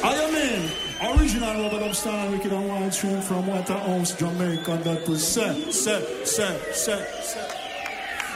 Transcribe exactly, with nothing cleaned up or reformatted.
I mean, original Rubber Dub Star Wicked and Wild Stream from Waterhouse, Jamaica. That was set, set, set, set, set.